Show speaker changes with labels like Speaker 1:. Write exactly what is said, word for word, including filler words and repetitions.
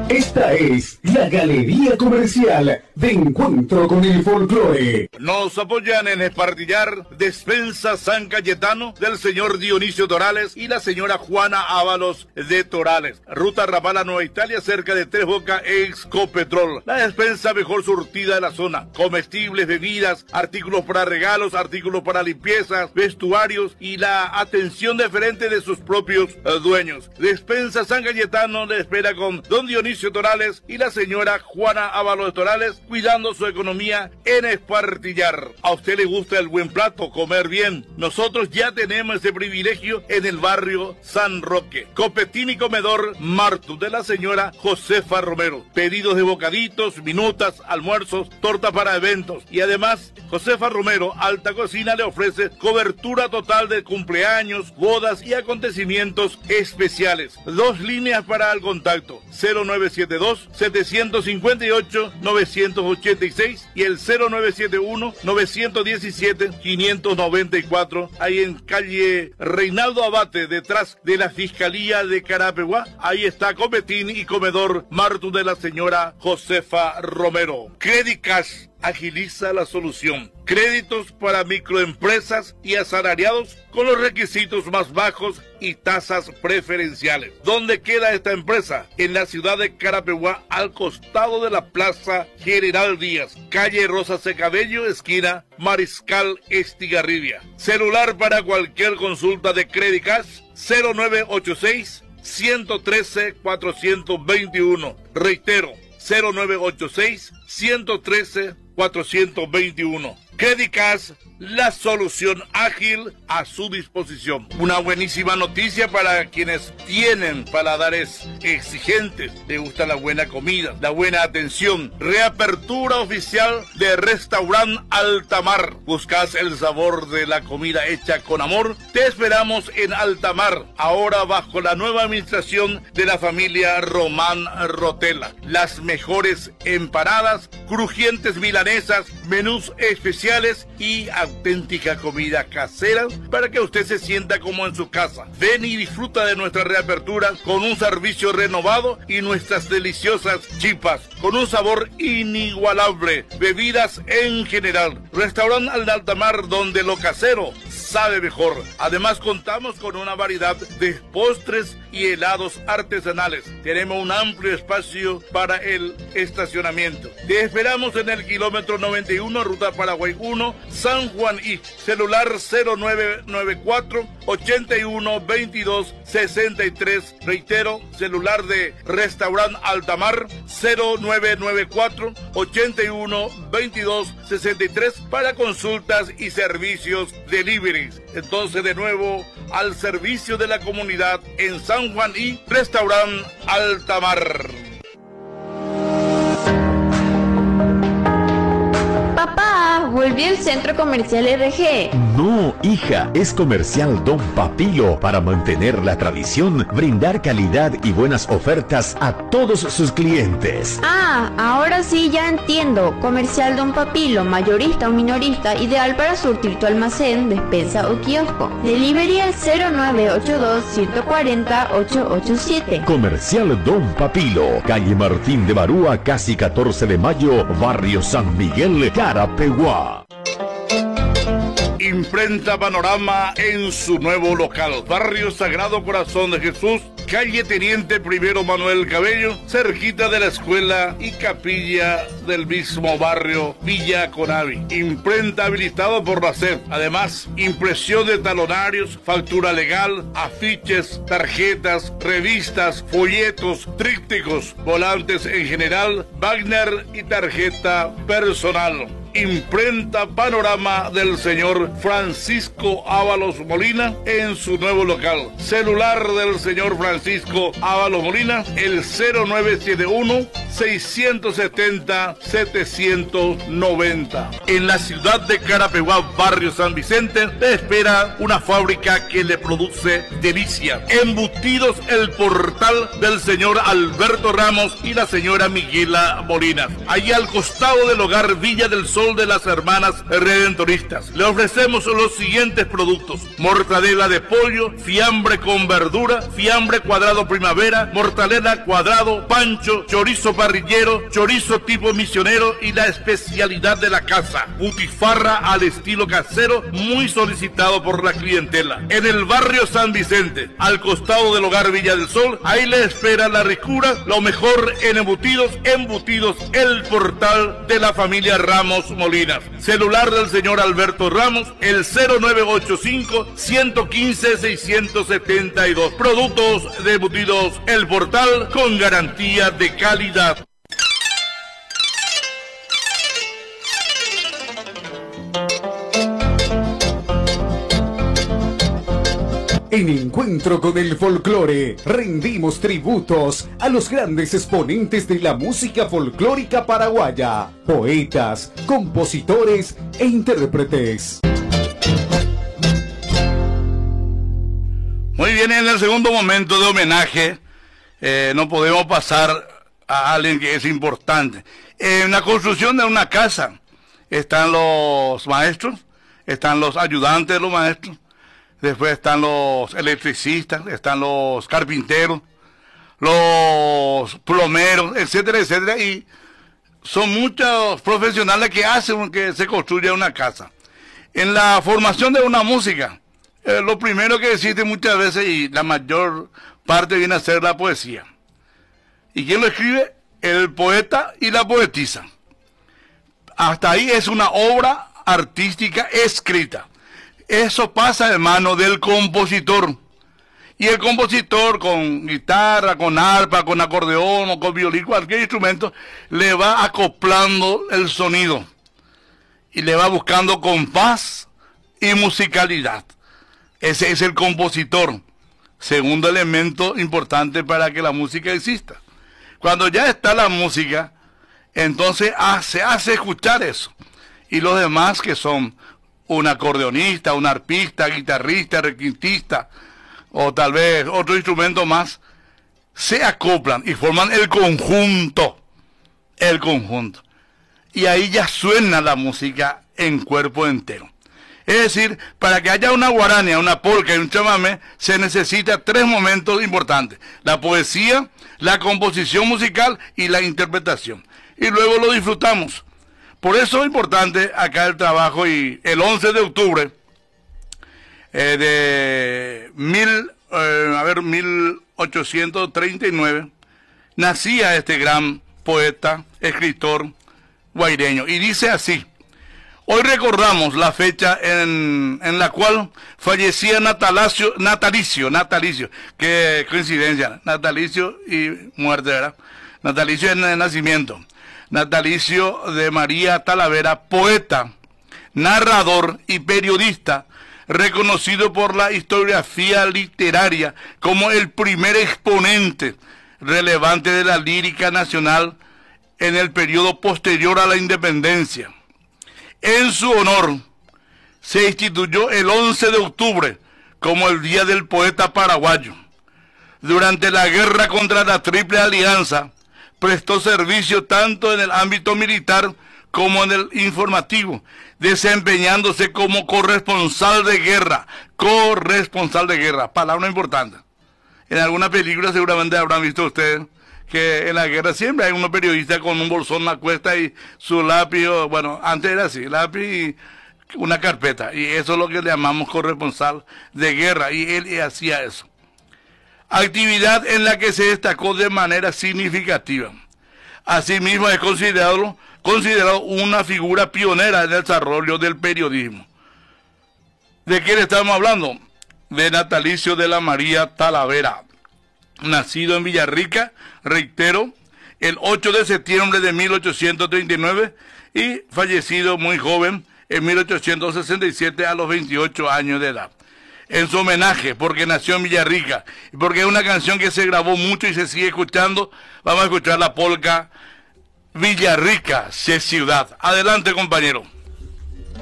Speaker 1: Esta es la Galería Comercial de Encuentro con el Folclore.
Speaker 2: Nos apoyan en Espartillar Despensa San Cayetano del señor Dionisio Torales y la señora Juana Ábalos de Torales. Ruta Rapala Nueva Italia, cerca de Tres Bocas, Excopetrol. La despensa mejor surtida de la zona. Comestibles, bebidas, artículos para regalos, artículos para limpieza, vestuarios y la atención deferente de sus propios uh, dueños. Despensa San Cayetano le espera con don Dionisio Torales y la señora Juana Ábalos de Torales, cuidando su economía en Espartillar. ¿A usted le gusta el buen plato, comer bien? Nosotros ya tenemos ese privilegio en el barrio San Roque. Copetín y Comedor Martu de la señora Josefa Romero. Pedidos de bocaditos, minutas, almuerzos, torta para eventos. Y además, Josefa Romero, Alta Cocina, le ofrece cobertura total de cumpleaños, bodas y acontecimientos especiales. Dos líneas para el contacto: cero nueve siete dos, siete cinco ocho, nueve ocho seis y el cero nueve siete uno, nueve uno siete, cinco nueve cuatro, ahí en calle Reinaldo Abate, detrás de la Fiscalía de Carapeguá. Ahí está Copetín y Comedor Martu de la señora Josefa Romero. Credit Cash agiliza la solución. Créditos para microempresas y asalariados con los requisitos más bajos y tasas preferenciales. ¿Dónde queda esta empresa? En la ciudad de Carapeguá, al costado de la Plaza General Díaz, calle Rosa Secabello, esquina Mariscal Estigarribia. Celular para cualquier consulta de Credit Cash: cero nueve ocho seis, uno uno tres, cuatro dos uno. Reitero, cero nueve ocho seis, uno uno tres, cuatro dos uno. Credit Cash, la solución ágil a su disposición. Una buenísima noticia para quienes tienen paladares exigentes. Les gusta la buena comida, la buena atención. Reapertura oficial de Restaurant Altamar. ¿Buscas el sabor de la comida hecha con amor? Te esperamos en Altamar, ahora bajo la nueva administración de la familia Román Rotela. Las mejores empanadas, crujientes milanesas, menús especiales y auténtica comida casera para que usted se sienta como en su casa. Ven y disfruta de nuestra reapertura con un servicio renovado y nuestras deliciosas chipas con un sabor inigualable. Bebidas en general. Restaurante Al Altamar, donde lo casero sabe mejor. Además, contamos con una variedad de postres y helados artesanales. Tenemos un amplio espacio para el estacionamiento. Te esperamos en el kilómetro noventa y uno, ruta Paraguay uno, San Juan y celular cero nueve nueve cuatro, ochenta y uno, veintidós, sesenta y tres. Reitero, celular de Restaurant Altamar cero nueve nueve cuatro, ochenta y uno, veintidós, sesenta y tres para consultas y servicios delivery. Entonces, de nuevo, al servicio de la comunidad en San Juan y Restaurant Altamar.
Speaker 3: Papá, volvió el centro comercial R G.
Speaker 4: No, hija, es Comercial Don Papilo, para mantener la tradición, brindar calidad y buenas ofertas a todos sus clientes.
Speaker 3: Ah, ahora sí ya entiendo. Comercial Don Papilo, mayorista o minorista, ideal para surtir tu almacén, despensa o kiosco. Delivery al cero nueve ocho dos, uno cuatro cero, ocho ocho siete.
Speaker 4: Comercial Don Papilo, calle Martín de Barúa, casi catorce de mayo, barrio San Miguel, Carapeguá.
Speaker 2: Imprenta Panorama en su nuevo local. Barrio Sagrado Corazón de Jesús, calle Teniente Primero Manuel Cabello, cerquita de la escuela y capilla del mismo barrio Villa Conavi. Imprenta habilitado por la S E P. Además, impresión de talonarios, factura legal, afiches, tarjetas, revistas, folletos, trípticos, volantes en general, Wagner y tarjeta personal. Imprenta Panorama del señor Francisco Ábalos Molina en su nuevo local. Celular del señor Francisco Ábalos Molina, el cero nueve siete uno, seiscientos setenta, setecientos noventa. En la ciudad de Carapeguá, barrio San Vicente, te espera una fábrica que le produce delicia. Embutidos El Portal del señor Alberto Ramos y la señora Miguela Molinas. Allí al costado del hogar Villa del Sol de las Hermanas Redentoristas. Le ofrecemos los siguientes productos: mortadela de pollo, fiambre con verdura, fiambre cuadrado primavera, mortadela cuadrado, pancho, chorizo parrillero, chorizo tipo misionero y la especialidad de la casa, butifarra al estilo casero, muy solicitado por la clientela. En el barrio San Vicente, al costado del hogar Villa del Sol, ahí le espera la ricura, lo mejor en embutidos, embutidos El Portal de la familia Ramos Molinas. Celular del señor Alberto Ramos, el cero nueve ocho cinco, uno uno cinco, seis siete dos. Productos de embutidos El Portal con garantía de calidad.
Speaker 1: En Encuentro con el Folclore, rendimos tributos a los grandes exponentes de la música folclórica paraguaya, poetas, compositores e intérpretes.
Speaker 2: Muy bien, en el segundo momento de homenaje, eh, no podemos pasar a alguien que es importante. En la construcción de una casa están los maestros, están los ayudantes de los maestros, después están los electricistas, están los carpinteros, los plomeros, etcétera, etcétera, y son muchos profesionales que hacen que se construya una casa. En la formación de una música, eh, lo primero que existe muchas veces, y la mayor parte viene a ser la poesía. ¿Y quién lo escribe? El poeta y la poetisa. Hasta ahí es una obra artística escrita. Eso pasa de mano del compositor. Y el compositor con guitarra, con arpa, con acordeón o con violín, cualquier instrumento, le va acoplando el sonido. Y le va buscando compás y musicalidad. Ese es el compositor. Segundo elemento importante para que la música exista. Cuando ya está la música, entonces ah, se hace escuchar eso. Y los demás que son un acordeonista, un arpista, guitarrista, requintista, o tal vez otro instrumento más, se acoplan y forman el conjunto, el conjunto. Y ahí ya suena la música en cuerpo entero. Es decir, para que haya una guarania, una polca y un chamamé, se necesita tres momentos importantes: la poesía, la composición musical y la interpretación. Y luego lo disfrutamos. Por eso es importante acá el trabajo, y el once de octubre eh, de mil, eh, a ver, mil ochocientos treinta y nueve nacía este gran poeta, escritor guaireño. Y dice así: hoy recordamos la fecha en, en la cual fallecía Natalicio, Natalicio, Natalicio, qué coincidencia, Natalicio y muerte, ¿verdad? Natalicio en el nacimiento. Natalicio de María Talavera, poeta, narrador y periodista, reconocido por la historiografía literaria como el primer exponente relevante de la lírica nacional en el periodo posterior a la independencia. En su honor, se instituyó el once de octubre como el Día del Poeta Paraguayo. Durante la guerra contra la Triple Alianza, prestó servicio tanto en el ámbito militar como en el informativo, desempeñándose como corresponsal de guerra. Corresponsal de guerra, palabra importante. En alguna película seguramente habrán visto ustedes que en la guerra siempre hay unos periodistas con un bolsón en la cuesta y su lápiz, o, bueno, antes era así, lápiz y una carpeta, y eso es lo que le llamamos corresponsal de guerra, y él hacía eso. Actividad en la que se destacó de manera significativa. Asimismo es considerado, considerado una figura pionera en el desarrollo del periodismo. ¿De quién estamos hablando? De Natalicio de la María Talavera, nacido en Villarrica, reitero, el ocho de septiembre de mil ochocientos treinta y nueve y fallecido muy joven en mil ochocientos sesenta y siete a los veintiocho años de edad. en su homenaje, porque nació en Villarrica, y porque es una canción que se grabó mucho y se sigue escuchando. Vamos a escuchar la polca Villarrica, se ciudad. Adelante, compañero.